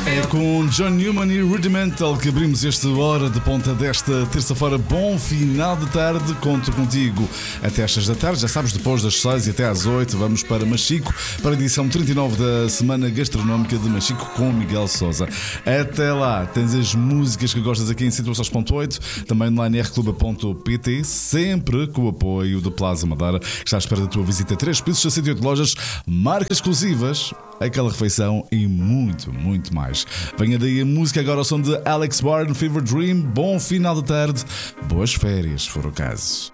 É com John Newman e Rudimental que abrimos esta hora de ponta desta terça-feira. Bom final de tarde, conto contigo até às 6 da tarde. Já sabes, depois das 6 e até às 8 vamos para Machico, para a edição 39 da Semana Gastronómica de Machico com Miguel Sousa. Até lá, tens as músicas que gostas aqui em Situações.8, também no nrclub.pt, sempre com o apoio do Plaza Madeira, que está à espera da tua visita. 3 pisos, 68 lojas, marcas exclusivas, aquela refeição e muito, muito mais. Venha daí a música agora ao som de Alex Warren, Fever Dream. Bom final de tarde, boas férias, se for o caso.